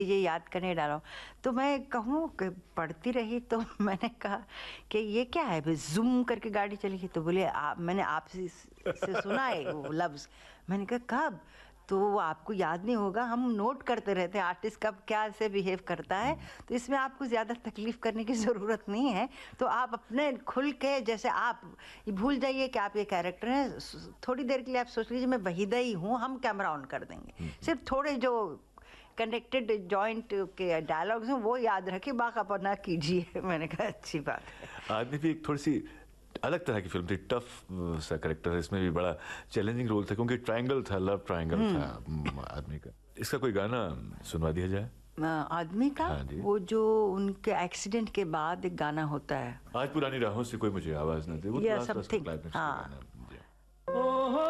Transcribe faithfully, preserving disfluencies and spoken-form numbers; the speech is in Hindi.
ये याद करने डाला हूँ। तो मैं कहूँ कि पढ़ती रही तो मैंने कहा कि ये क्या है, बस ज़ूम करके गाड़ी चली गई। तो बोले आप, मैंने आपसे से सुना है वो लफ्ज़। मैंने कहा कब? तो वो आपको याद नहीं होगा, हम नोट करते रहते हैं आर्टिस्ट कब क्या से बिहेव करता है, तो इसमें आपको ज़्यादा तकलीफ़ करने की ज़रूरत नहीं है। तो आप अपने खुल के, जैसे आप ये भूल जाइए कि आप ये कैरेक्टर हैं, थोड़ी देर के लिए आप सोच लीजिए मैं वहीदा ही हूँ, हम कैमरा ऑन कर देंगे। सिर्फ थोड़े जो कनेक्टेड जॉइंट के डायलॉग्स हैं वो याद रखिए, बाकी अपना कीजिए। मैंने कहा अच्छी बात है। आदमी भी एक थोड़ी सी अलग तरह की फिल्म थी, टफ सा करेक्टर, इसमें भी बड़ा चैलेंजिंग रोल था क्योंकि ट्रायंगल था, लव ट्रायंगल था आदमी का। इसका कोई गाना सुनवा दिया जाए? आदमी का? हाँ जी। वो जो उनके एक्सीडेंट के बाद एक गाना होता है, आज पुरानी राहों से कोई मुझे आवाज न दे, वो या लास्ट लास्ट समथिंग, क्लाइमेक्स का हाँ गाना।